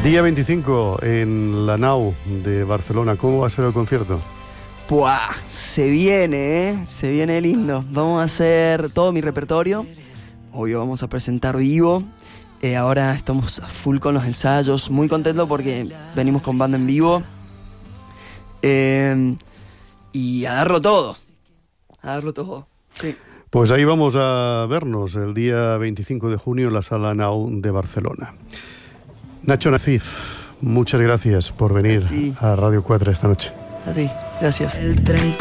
Día 25 en la Nau de Barcelona. ¿Cómo va a ser el concierto? ¡Puah! Se viene, Se viene lindo. Vamos a hacer todo mi repertorio. Obvio, vamos a presentar vivo. Ahora estamos a full con los ensayos. Muy contento porque venimos con banda en vivo. Y a darlo todo. A darlo todo. Sí. Pues ahí vamos a vernos el día 25 de junio en la Sala Nau de Barcelona. Nacho Nacif, muchas gracias por venir a Radio 4 esta noche. A ti, gracias. El 30